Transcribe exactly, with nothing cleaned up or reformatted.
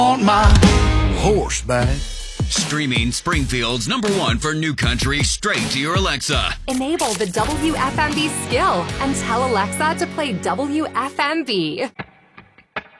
on my horseback. Streaming Springfield's number one for new country straight to your Alexa. Enable the W F M B skill and tell Alexa to play W F M B.